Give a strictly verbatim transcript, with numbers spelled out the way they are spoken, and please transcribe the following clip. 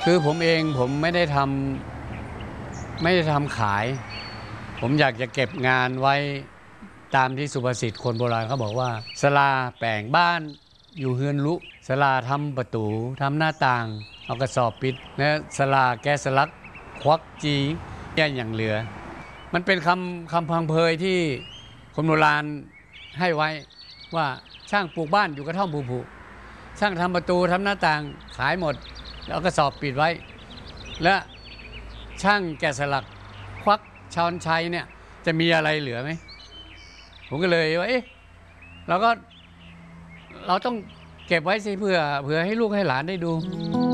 คือผมเองผมไม่ได้ทำไม่ได้ทำขายผมอยากจะเก็บงานไว้ตามที่สุภาษิตคนโบราณเขาบอกว่าสลาแปลงบ้านอยู่เฮือนลุสลาทำประตูทำหน้าต่างเอากระสอบปิดและสลาแกะสลักควักจีแย่อย่างเหลือมันเป็นคำคำพังเพยที่คนโบราณให้ไว้ว่าช่างปลูกบ้านอยู่กระท่อมผุๆช่างทำประตูทำหน้าต่างขายหมดแล้วกระสอบปิดไว้และช่างแกะสลักควักช้อนชัยเนี่ยจะมีอะไรเหลือไหมผมก็เลยว่าเอ๊ะเราก็เราต้องเก็บไว้สิเพื่อเพื่อให้ลูกให้หลานได้ดู